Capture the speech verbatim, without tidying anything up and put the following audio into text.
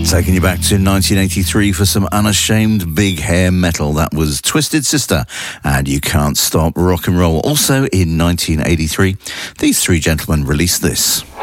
Taking you back to nineteen eighty-three for some unashamed big hair metal. That was Twisted Sister and You Can't Stop Rock and Roll. Also in nineteen eighty-three, these three gentlemen released this.